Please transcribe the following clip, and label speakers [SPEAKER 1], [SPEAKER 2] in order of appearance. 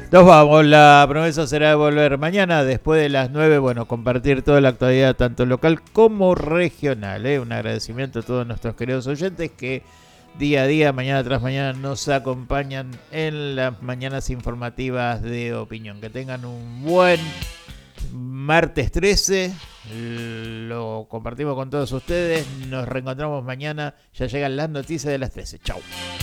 [SPEAKER 1] Nos vamos, la promesa será de volver mañana después de las 9. Bueno, compartir toda la actualidad, tanto local como regional. Un agradecimiento a todos nuestros queridos oyentes que día a día, mañana tras mañana, nos acompañan en las mañanas informativas de opinión. Que tengan un buen martes 13. Lo compartimos con todos ustedes. Nos reencontramos mañana. Ya llegan las noticias de las 13. Chau.